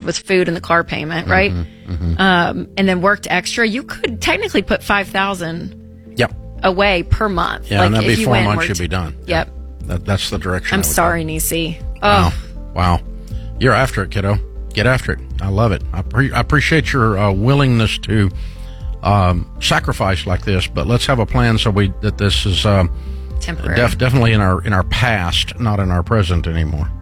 with food and the car payment, right? And then worked extra, you could technically put $5,000 Yep. away per month. Yeah, like and that'd if be you 4 went and months, worked- you'd be done. Yep. That's the direction. I'm I would sorry, go. Nisi. Wow. Oh, Wow. You're after it, kiddo. Get after it. I love it. I appreciate your willingness to sacrifice like this, but let's have a plan so that this is temporary. definitely in our past, not in our present anymore.